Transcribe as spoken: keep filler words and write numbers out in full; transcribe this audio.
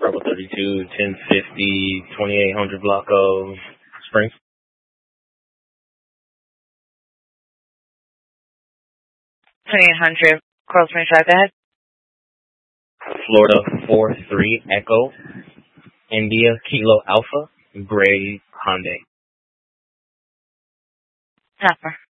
Bravo thirty-two, ten fifty, twenty-eight hundred block of Springs. twenty-eight hundred Coral Springs Drive, ahead. Florida four three Echo, India Kilo Alpha, Gray Hyundai. Hopper.